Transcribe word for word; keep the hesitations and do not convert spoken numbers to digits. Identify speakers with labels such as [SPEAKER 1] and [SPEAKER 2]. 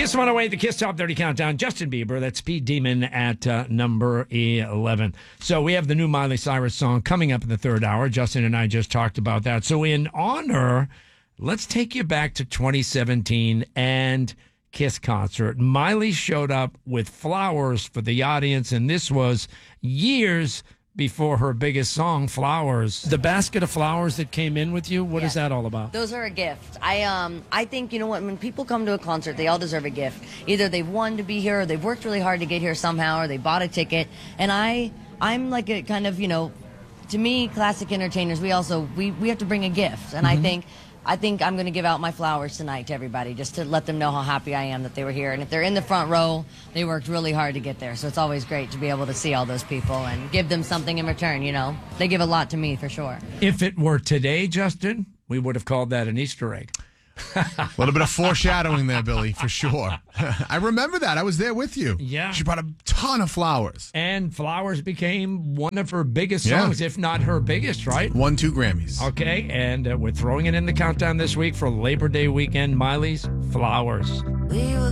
[SPEAKER 1] Kiss one oh eight, the Kiss Top thirty Countdown. Justin Bieber, that's Speed Demon at uh, number eleven. So we have the new Miley Cyrus song coming up in the third hour. Justin and I just talked about that. So in honor, let's take you back to twenty seventeen and Kiss concert. Miley showed up with flowers for the audience, and this was years before her biggest song, Flowers. The basket of flowers that came in with you, what
[SPEAKER 2] Yeah.
[SPEAKER 1] is that all about?
[SPEAKER 2] Those are a gift. I um I think, you know what, when people come to a concert, they all deserve a gift. Either they've won to be here, or they've worked really hard to get here somehow, or they bought a ticket. And I I'm like a kind of, you know, to me, classic entertainers, we also we, we have to bring a gift. And
[SPEAKER 1] Mm-hmm.
[SPEAKER 2] I think I think I'm going to give out my flowers tonight to everybody, just to let them know how happy I am that they were here. And if they're in the front row, they worked really hard to get there. So it's always great to be able to see all those people and give them something in return, you know. They give a lot to me, for sure.
[SPEAKER 1] If it were today, Justin, we would have called that an Easter egg.
[SPEAKER 3] A little bit of foreshadowing there, Billy, for sure. I remember that. I was there with you.
[SPEAKER 1] Yeah.
[SPEAKER 3] She brought a ton of flowers.
[SPEAKER 1] And Flowers became one of her biggest
[SPEAKER 3] Yeah.
[SPEAKER 1] songs, if not her biggest, right?
[SPEAKER 3] Won two Grammys.
[SPEAKER 1] Okay, and uh, we're throwing it in the countdown this week for Labor Day weekend. Miley's Flowers.
[SPEAKER 4] We were